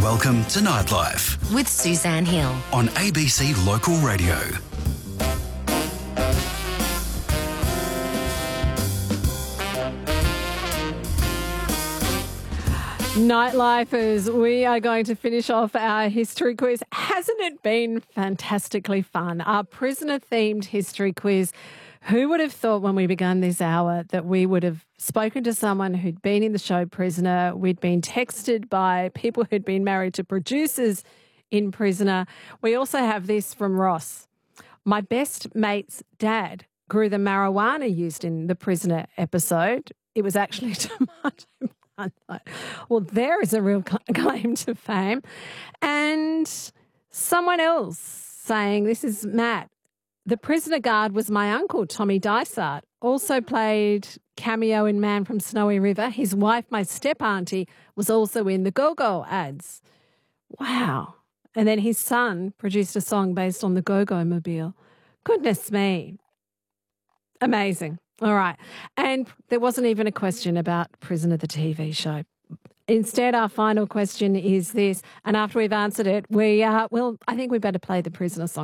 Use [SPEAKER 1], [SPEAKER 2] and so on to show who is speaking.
[SPEAKER 1] Welcome to Nightlife
[SPEAKER 2] with Suzanne Hill
[SPEAKER 1] on ABC Local Radio.
[SPEAKER 3] Nightlifers, we are going to finish off our history quiz. Hasn't it been fantastically fun? Our prisoner-themed history quiz. Who would have thought when we began this hour that we would have spoken to someone who'd been in the show Prisoner? We'd been texted by people who'd been married to producers in Prisoner. We also have this from Ross. My best mate's dad grew the marijuana used in the Prisoner episode. It was actually tomato plant. Well, there is a real claim to fame. And someone else saying, this is Matt, the prisoner guard was my uncle, Tommy Dysart, also played cameo in Man from Snowy River. His wife, my step-auntie, was also in the Go-Go ads. Wow. And then his son produced a song based on the Go-Go Mobile. Goodness me. Amazing. All right. And there wasn't even a question about Prisoner, the TV show. Instead, our final question is this, and after we've answered it, I think we better play the Prisoner song.